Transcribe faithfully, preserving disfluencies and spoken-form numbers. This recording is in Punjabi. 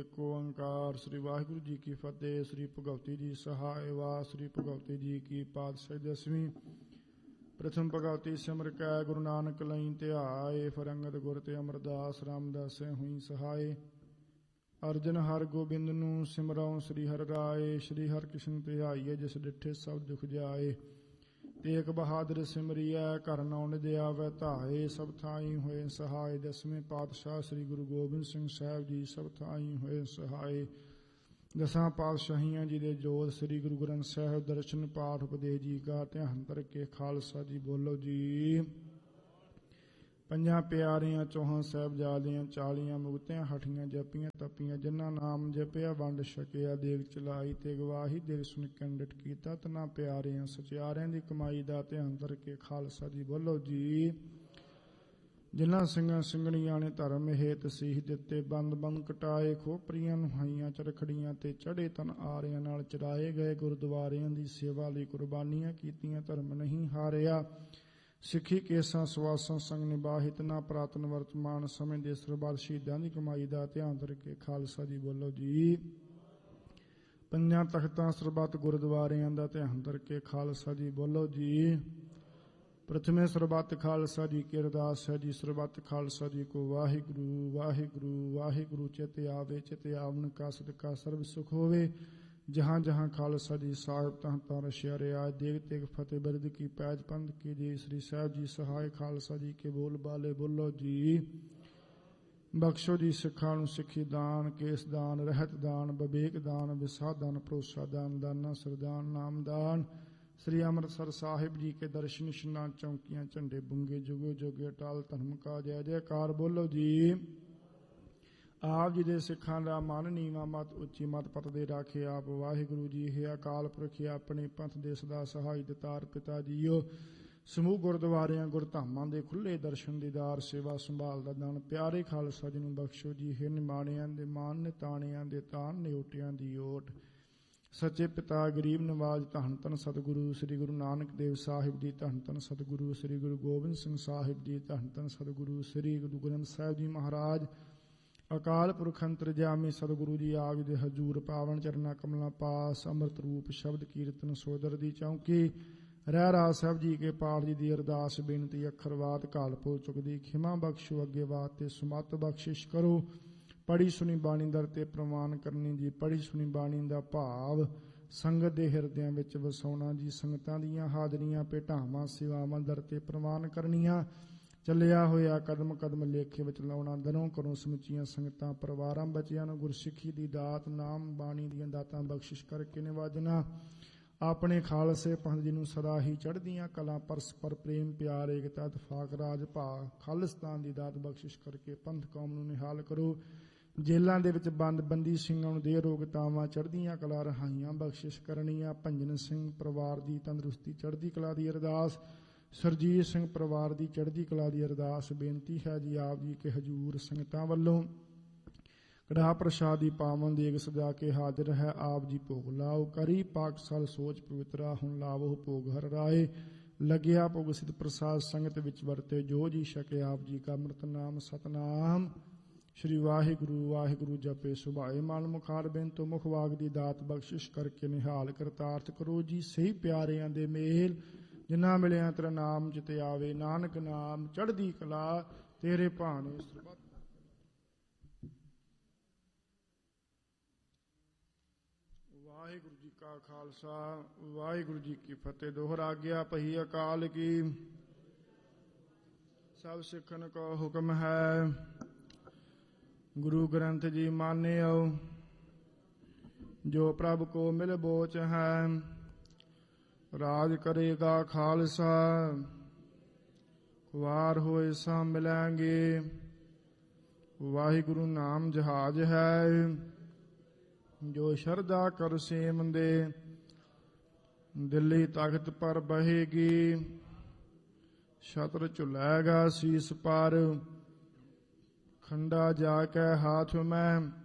ਏਕ ਓੰਕਾਰ। ਸ੍ਰੀ ਵਾਹਿਗੁਰੂ ਜੀ ਕੀ ਫਤਿਹ। ਸ੍ਰੀ ਭਗਵਤੀ ਜੀ ਸਹਾਇ ਵਾ। ਸ੍ਰੀ ਭਗਵਤੀ ਜੀ ਕੀ ਪਾਤਸ਼ਾਹੀ ਦਸਵੀਂ। ਪ੍ਰਥਮ ਭਗਵਤੀ ਸਿਮਰ ਕੈ ਗੁਰੂ ਨਾਨਕ ਲਈ ਧਿਆਏ। ਫਰੰਗਤ ਗੁਰ ਤੇ ਅਮਰਦਾਸ ਰਾਮਦਾਸੈ ਹੋਈ ਸਹਾਏ। ਅਰਜਨ ਹਰ ਗੋਬਿੰਦ ਨੂੰ ਸਿਮਰਉ ਸ੍ਰੀ ਹਰਿ ਰਾਏ। ਸ੍ਰੀ ਹਰਿ ਕ੍ਰਿਸ਼ਨ ਧਿਆਈਏ ਜਿਸ ਡਿਠੇ ਸਭ ਦੁਖ ਜਾਏ। ਤੇਗ ਬਹਾਦਰ ਸਿਮਰਿਐ ਘਰ ਨੌ ਨਿਧ ਆਵੈ ਧਾਏ। ਸਭ ਥਾਈ ਹੋਏ ਸਹਾਏ। ਦਸਵੇਂ ਪਾਤਸ਼ਾਹ ਸ੍ਰੀ ਗੁਰੂ ਗੋਬਿੰਦ ਸਿੰਘ ਸਾਹਿਬ ਜੀ ਸਭ ਥਾਈ ਹੋਏ ਸਹਾਏ। ਦਸਾਂ ਪਾਤਸ਼ਾਹੀਆਂ ਜੀ ਦੇ ਜੋਤ ਸ੍ਰੀ ਗੁਰੂ ਗ੍ਰੰਥ ਸਾਹਿਬ ਦਰਸ਼ਨ ਪਾਠ ਉਪਦੇਸ਼ ਜੀ ਕਾ ਧਿਆਨ ਧਰ ਕੇ ਖਾਲਸਾ ਜੀ ਬੋਲੋ ਜੀ। ਪੰਜਾਂ ਪਿਆਰਿਆਂ ਚੌਹਾਂ ਸਾਹਿਬਜ਼ਾਦਿਆਂ ਚਾਲੀਆਂ ਮੁਕਤਿਆਂ ਹਠੀਆਂ ਜਪੀਆਂ ਤਪੀਆਂ। ਜਿਨ੍ਹਾਂ ਨਾਮ ਜਪਿਆ ਵੰਡ ਛਕਿਆ ਦੇਗ ਚਲਾਈ ਤੇ ਗਵਾਹੀ ਦੇਗ ਸੁਣ ਕੰਡਟ ਕੀਤਾ। ਤਨਾ ਪਿਆਰਿਆਂ ਸਚਿਆਰਿਆਂ ਦੀ ਕਮਾਈ ਦਾ ਧਿਆਨ ਧਰ ਕੇ ਖਾਲਸਾ ਜੀ ਬੋਲੋ ਜੀ। ਜਿਨ੍ਹਾਂ ਸਿੰਘਾਂ ਸਿੰਘਣੀਆਂ ਨੇ ਧਰਮ ਹੇਤ ਸੀਸ ਦਿੱਤੇ ਬੰਦ ਬੰਦ ਕਟਾਏ। ਖੋਪਰੀਆਂ ਨੁਹਾਈਆਂ ਚਰਖੜੀਆਂ ਤੇ ਚੜੇ ਤਨ ਆਰਿਆਂ ਨਾਲ ਚੜਾਏ ਗਏ। ਗੁਰਦੁਆਰਿਆਂ ਦੀ ਸੇਵਾ ਲਈ ਕੁਰਬਾਨੀਆਂ ਕੀਤੀਆਂ ਧਰਮ ਨਹੀਂ ਹਾਰਿਆ। ਸਿੱਖੀ ਕੇਸਾਂ ਸਵਾਸਾਂ ਸੰਗ ਨਿਭਾਹਿਤ ਨਾ ਪ੍ਰਾਤਨ ਵਰਤਮਾਨ ਸਮੇਂ ਦੇ ਸਰਬੱਤ ਸ਼ਹੀਦਾਂ ਦੀ ਕਮਾਈ ਦਾ ਧਿਆਨ ਧਰ ਕੇ ਖਾਲਸਾ ਜੀ ਬੋਲੋ ਜੀ। ਪੰਜਾਂ ਤਖਤਾਂ ਸਰਬੱਤ ਗੁਰਦੁਆਰਿਆਂ ਦਾ ਧਿਆਨ ਧਰ ਕੇ ਖਾਲਸਾ ਜੀ ਬੋਲੋ ਜੀ। ਪ੍ਰਥਮੇ ਸਰਬੱਤ ਖਾਲਸਾ ਜੀ ਕੀ ਅਰਦਾਸ ਹੈ ਜੀ। ਸਰਬੱਤ ਖਾਲਸਾ ਜੀ ਕੋ ਵਾਹਿਗੁਰੂ ਵਾਹਿਗੁਰੂ ਵਾਹਿਗੁਰੂ। ਚਿਤ ਆਵੇ ਚਿਤ ਆਵਨ ਕਾ ਸਦਕਾ ਸਰਬ ਸੁਖ ਹੋਵੇ। ਜਹਾਂ ਜਹਾਂ ਖਾਲਸਾ ਜੀ ਸਾਹਿਬ ਤਹਾਂ ਤਹਾਂ ਰਸ਼ਿਆ ਰਿਆਜ। ਦੇਗ ਤੇਗ ਫਤਿਹ ਬਿਰਦ ਕੀ ਪੈਜ ਪੰਥ ਕੀ ਜੀ। ਸ੍ਰੀ ਸਾਹਿਬ ਜੀ ਸਹਾਇ ਖਾਲਸਾ ਜੀ ਕੇ ਬੋਲ ਬਾਲੇ ਬੋਲੋ ਜੀ। ਬਖਸ਼ੋ ਜੀ ਸਿੱਖਾਂ ਨੂੰ ਸਿੱਖੀ ਦਾਨ ਕੇਸ ਦਾਨ ਰਹਿਤ ਦਾਨ ਵਿਵੇਕ ਦਾਨ ਵਿਸਾਹ ਦਾਨ ਭਰੋਸਾ ਦਾਨ ਦਾਨਾ ਸਰਦਾਨ ਨਾਮ ਦਾਨ। ਸ੍ਰੀ ਅੰਮ੍ਰਿਤਸਰ ਸਾਹਿਬ ਜੀ ਕੇ ਦਰਸ਼ਨ ਇਸ਼ਨਾਨ ਚੌਂਕੀਆਂ ਝੰਡੇ ਬੁੰਗੇ ਜੁਗੋ ਜੁਗੇ ਅਟਲ ਧਰਮ ਕਾ ਜੈ ਜੈਕਾਰ ਬੋਲੋ ਜੀ। ਆਪ ਜੀ ਦੇ ਸਿੱਖਾਂ ਦਾ ਮਨ ਨੀਵਾਂ ਮਤ ਉੱਚੀ ਮਤ ਪਤ ਦੇ ਰਾਖੇ ਆਪ ਵਾਹਿਗੁਰੂ ਜੀ। ਹੈ ਅਕਾਲ ਪੁਰਖ ਆਪਣੇ ਪੰਥ ਦੇ ਸਦਾ ਸਹਾਈ ਦਤਾਰ ਪਿਤਾ ਜੀਓ। ਸਮੂਹ ਗੁਰਦੁਆਰਿਆਂ ਗੁਰਧਾਮਾਂ ਦੇ ਖੁੱਲੇ ਦਰਸ਼ਨ ਦੀਦਾਰ ਸੇਵਾ ਸੰਭਾਲ ਦਾ ਦਾਨ ਪਿਆਰੇ ਖਾਲਸਾ ਜੀ ਨੂੰ ਬਖਸ਼ੋ ਜੀ। ਹੈ ਨਿਮਾਣਿਆਂ ਦੇ ਮਾਨ ਨਿਤਾਣਿਆਂ ਦੇ ਤਾਨ ਨਿਓਟਿਆਂ ਦੀ ਓਟ। ਸੱਚੇ ਪਿਤਾ ਗਰੀਬ ਨਵਾਜ ਧੰਨ ਧੰਨ ਸਤਿਗੁਰੂ ਸ੍ਰੀ ਗੁਰੂ ਨਾਨਕ ਦੇਵ ਸਾਹਿਬ ਜੀ। ਧੰਨ ਧੰਨ ਸਤਿਗੁਰੂ ਸ੍ਰੀ ਗੁਰੂ ਗੋਬਿੰਦ ਸਿੰਘ ਸਾਹਿਬ ਜੀ। ਧੰਨ ਧੰਨ ਸਤਿਗੁਰੂ ਸ੍ਰੀ ਗੁਰੂ ਗ੍ਰੰਥ ਸਾਹਿਬ ਜੀ ਮਹਾਰਾਜ। ਅਕਾਲ ਪੁਰਖ ਅੰਤਰਜਾਮੀ ਸਤਿਗੁਰੂ ਜੀ ਆਪ ਜੀ ਦੇ ਹਜ਼ੂਰ ਪਾਵਨ ਚਰਨਾ ਕਮਲਾਂ ਪਾਸ। ਅੰਮ੍ਰਿਤ ਰੂਪ ਸ਼ਬਦ ਕੀਰਤਨ ਸੋਦਰ ਦੀ ਚੌਂਕੀ। ਰਹਿ ਰਾਜ ਸਾਹਿਬ ਜੀ ਕੇ ਪਾਠ ਜੀ ਦੀ ਅਰਦਾਸ ਬੇਨਤੀ ਅੱਖਰਵਾਤ ਘਾਲ ਪੁਰ ਚੁੱਕਦੀ। ਖਿਮਾ ਬਖਸ਼ੋ ਅੱਗੇ ਬਾਤ ਤੇ ਸੁਮਤ ਬਖਸ਼ਿਸ਼ ਕਰੋ। ਪੜੀ ਸੁਣੀ ਬਾਣੀ ਦਰ ਤੇ ਪ੍ਰਵਾਨ ਕਰਨੀ ਜੀ। ਪੜੀ ਸੁਣੀ ਬਾਣੀ ਦਾ ਭਾਵ ਸੰਗਤ ਦੇ ਹਿਰਦਿਆਂ ਵਿੱਚ ਵਸਾਉਣਾ ਜੀ। ਸੰਗਤਾਂ ਦੀਆਂ ਹਾਜ਼ਰੀਆਂ ਭੇਟਾਵਾਂ ਸੇਵਾਵਾਂ ਦਰ ਤੇ ਪ੍ਰਵਾਨ ਕਰਨੀਆਂ। ਚੱਲਿਆ ਹੋਇਆ ਕਦਮ ਕਦਮ ਲੇਖੇ ਵਿੱਚ ਲਾਉਣਾ। ਦਿਨੋਂ ਘਰੋਂ ਸਮੁੱਚੀਆਂ ਸੰਗਤਾਂ ਪਰਿਵਾਰਾਂ ਬੱਚਿਆਂ ਨੂੰ ਗੁਰਸਿੱਖੀ ਦੀ ਦਾਤ ਨਾਮ ਬਾਣੀ ਦੀਆਂ ਦਾਤਾਂ ਬਖਸ਼ਿਸ਼ ਕਰਕੇ ਨਿਵਾਜਣਾ। ਆਪਣੇ ਖਾਲਸੇ ਪੰਥ ਜੀ ਨੂੰ ਸਦਾ ਹੀ ਚੜ੍ਹਦੀਆਂ ਕਲਾਂ ਪਰਸਪਰ ਪ੍ਰੇਮ ਪਿਆਰ ਏਕਤਾ ਇਤਫਾਕ ਰਾਜ ਭਾ ਖਾਲਿਸਤਾਨ ਦੀ ਦਾਤ ਬਖਸ਼ਿਸ਼ ਕਰਕੇ ਪੰਥ ਕੌਮ ਨੂੰ ਨਿਹਾਲ ਕਰੋ। ਜੇਲ੍ਹਾਂ ਦੇ ਵਿੱਚ ਬੰਦ ਬੰਦੀ ਸਿੰਘਾਂ ਨੂੰ ਦੇ ਰੋਗਤਾਵਾਂ ਚੜ੍ਹਦੀਆਂ ਕਲਾ ਰਹਾਈਆਂ ਬਖਸ਼ਿਸ਼ ਕਰਨੀਆਂ। ਭੰਜਨ ਸਿੰਘ ਪਰਿਵਾਰ ਦੀ ਤੰਦਰੁਸਤੀ ਚੜ੍ਹਦੀ ਕਲਾ ਦੀ ਅਰਦਾਸ। ਸਰਜੀਤ ਸਿੰਘ ਪਰਿਵਾਰ ਦੀ ਚੜ੍ਹਦੀ ਕਲਾ ਦੀ ਅਰਦਾਸ ਬੇਨਤੀ ਹੈ ਜੀ ਆਪ ਜੀ ਕੇ ਹਜ਼ੂਰ ਸੰਗਤਾਂ ਵੱਲੋਂ। ਕੜਾਹ ਪ੍ਰਸ਼ਾਦ ਦੀ ਪਾਵਨ ਦੇਗ ਸਜਾ ਕੇ ਹਾਜ਼ਰ ਹੈ ਆਪ ਜੀ ਭੋਗ ਲਾਓ। ਕਰੀ ਪਾਕਸਾਲ ਸੋਚ ਪਵਿੱਤਰਾ ਹੁਣ ਲਾਵੋ ਭੋਗ ਹਰ ਰਾਏ। ਲੱਗਿਆ ਭੋਗ ਸਿੱਧ ਪ੍ਰਸਾਦ ਸੰਗਤ ਵਿੱਚ ਵਰਤੇ ਜੋ ਜੀ ਛਕੇ ਆਪ ਜੀ ਕਾ ਅੰਮ੍ਰਿਤ ਨਾਮ ਸਤਨਾਮ। ਸ਼੍ਰੀ ਵਾਹਿਗੁਰੂ ਵਾਹਿਗੁਰੂ ਜਪੇ ਸੁਭਾਏ ਮਨ ਮੁਖਾਰ ਬੇਨਤੋ ਮੁਖ ਵਾਗ ਦੀ ਦਾਤ ਬਖਸ਼ਿਸ਼ ਕਰਕੇ ਨਿਹਾਲ ਕਰਤਾਰਥ ਕਰੋ ਜੀ। ਸਹੀ ਪਿਆਰਿਆਂ ਦੇ ਮੇਲ ਜਿਨ੍ਹਾਂ ਮਿਲਿਆ ਤੇਰਾ ਨਾਮ ਜਿਤ ਆਵੇ। ਨਾਨਕ ਨਾਮ ਚੜ੍ਹਦੀ ਕਲਾ ਤੇਰੇ ਭਾਣੇ ਸਰਬੱਤ। ਵਾਹਿਗੁਰੂ ਜੀ ਕਾ ਖਾਲਸਾ ਵਾਹਿਗੁਰੂ ਜੀ ਕੀ ਫਤਿਹ। ਦੋਹਰਾ ਗਿਆ ਪਹੀ ਅਕਾਲ ਕੀ। ਸਭ ਸਿੱਖਣ ਕੋ ਹੁਕਮ ਹੈ ਗੁਰੂ ਗ੍ਰੰਥ ਜੀ ਮਾਨਿਓ। ਜੋ ਪ੍ਰਭ ਕੋ ਮਿਲ ਬੋਚ ਹੈ ਰਾਜ ਕਰੇਗਾ ਖਾਲਸਾ। ਵਾਰ ਹੋਏ ਸਾ ਮਿਲਾਂਗੇ। ਵਾਹਿਗੁਰੂ ਨਾਮ ਜਹਾਜ ਹੈ ਜੋ ਸ਼ਰਧਾ ਕਰ ਸੇਮ ਦੇ। ਦਿੱਲੀ ਤਖਤ ਪਰ ਬਹੇਗੀ ਛਤਰ ਝੁਲੇਗਾ ਸੀਸ ਪਰ। ਖੰਡਾ ਜਾ ਕੇ ਹਾਥ ਮੈਂ